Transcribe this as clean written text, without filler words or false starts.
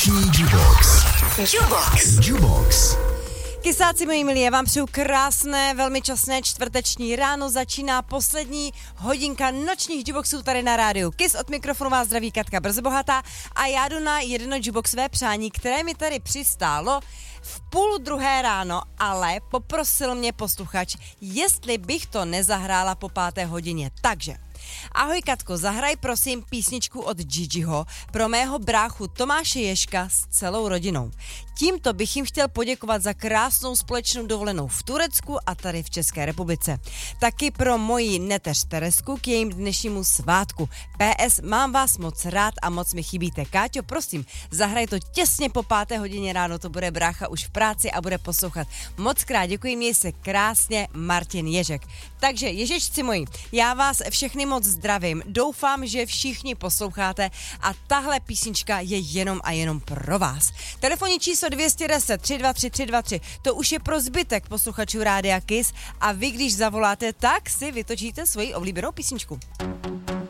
Noční Jubox. Kysáci moji milí, já vám přeju krásné, velmi časné čtvrteční ráno. Začíná poslední hodinka nočních Juboxů tady na rádiu Kiss. Od mikrofonu vás zdraví Katka Brzobohatá a já jdu na jedno Juboxové přání, které mi tady přistálo v 1:30 ráno, ale poprosil mě posluchač, jestli bych to nezahrála po 5. hodině. Takže ahoj Katko, zahraj prosím písničku od Gigiho pro mého bráchu Tomáše Ježka s celou rodinou. Tímto bych jim chtěl poděkovat za krásnou společnou dovolenou v Turecku a tady v České republice. Taky pro moji neteř Teresku k jejím dnešnímu svátku. PS, mám vás moc rád a moc mi chybíte. Káťo, prosím, zahraj to těsně po 5. hodině ráno, to bude brácha už v práci a bude poslouchat. Moc krát děkuji, měj se krásně, Martin Ježek. Takže Ježečci moji, já vás všechny moc zdravím, doufám, že všichni posloucháte a tahle písnička je jenom a jenom pro vás. Telefonní číslo 210 323 323, to už je pro zbytek posluchačů Rádia Kiss a vy, když zavoláte, tak si vytočíte svoji oblíbenou písničku.